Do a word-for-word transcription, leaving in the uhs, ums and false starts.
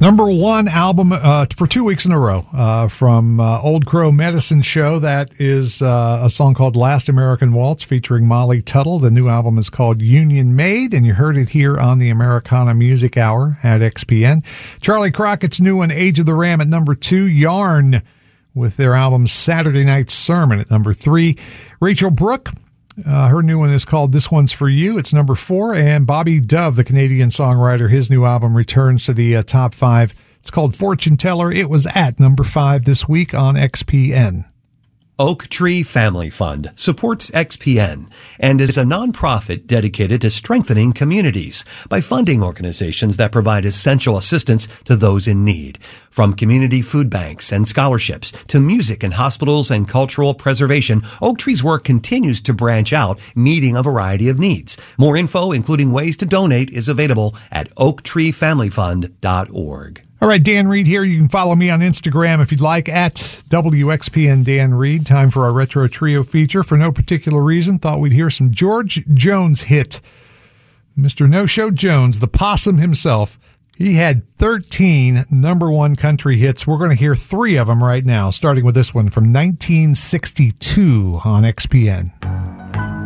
Number one album uh, for two weeks in a row uh, from uh, Old Crow Medicine Show. That is uh, a song called Last American Waltz featuring Molly Tuttle. The new album is called Union Made, and you heard it here on the Americana Music Hour at X P N. Charlie Crockett's new one, Age of the Ram, at number two. Yarn with their album Saturday Night Sermon at number three. Rachel Brooke, Uh, her new one is called This One's For You. It's number four. And Bobby Dove, the Canadian songwriter, his new album returns to the uh, top five. It's called Fortune Teller. It was at number five this week on X P N. Oak Tree Family Fund supports X P N and is a nonprofit dedicated to strengthening communities by funding organizations that provide essential assistance to those in need. From community food banks and scholarships to music in hospitals and cultural preservation, Oak Tree's work continues to branch out, meeting a variety of needs. More info, including ways to donate, is available at oak tree family fund dot org. All right, Dan Reed here. You can follow me on Instagram if you'd like, at W X P N Dan Reed. Time for our Retro Trio feature. For no particular reason, thought we'd hear some George Jones hit. Mister No-Show Jones, the possum himself. He had thirteen number one country hits. We're going to hear three of them right now, starting with this one from nineteen sixty-two on X P N.